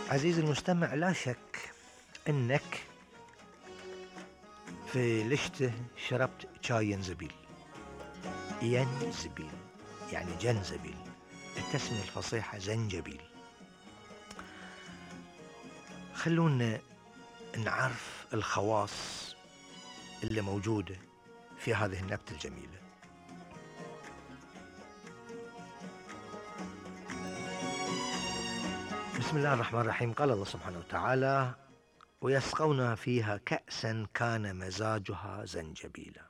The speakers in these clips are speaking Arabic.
عزيزي المستمع، لا شك أنك في لشته شربت شاي ينزبيل. ينزبيل يعني جنزبيل، التسمية الفصيحة زنجبيل. خلونا نعرف الخواص اللي موجودة في هذه النبتة الجميلة. بسم الله الرحمن الرحيم. قال الله سبحانه وتعالى: ويسقون فيها كأسا كان مزاجها زنجبيلا.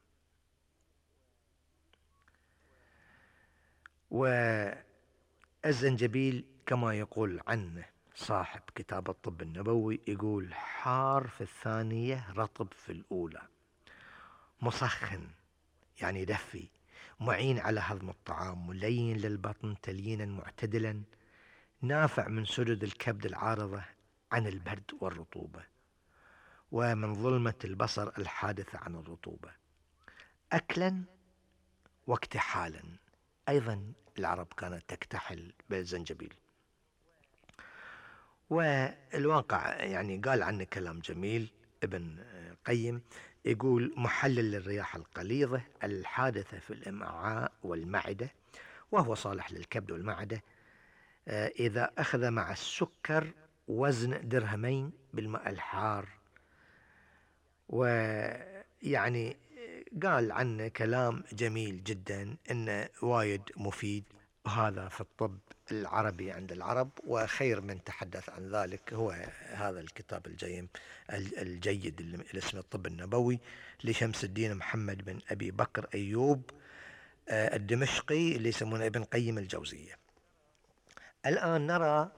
والزنجبيل كما يقول عنه صاحب كتاب الطب النبوي، يقول: حار في الثانية رطب في الأولى، مسخن يعني يدفي، معين على هضم الطعام، ملين للبطن تليينا معتدلا، نافع من سدد الكبد العارضة عن البرد والرطوبة، ومن ظلمة البصر الحادثة عن الرطوبة، أكلا واكتحالا. أيضا العرب كانت تكتحل بالزنجبيل. والواقع يعني قال عنه كلام جميل ابن قيم، يقول: محلل للرياح القليظة الحادثة في الأمعاء والمعدة، وهو صالح للكبد والمعدة إذا أخذ مع السكر وزن درهمين بالماء الحار. ويعني قال عنه كلام جميل جدا، إنه وايد مفيد، وهذا في الطب العربي عند العرب، وخير من تحدث عن ذلك هو هذا الكتاب الجيد اللي اسمه الطب النبوي لشمس الدين محمد بن أبي بكر أيوب الدمشقي، اللي يسمونه ابن قيم الجوزية. الآن نرى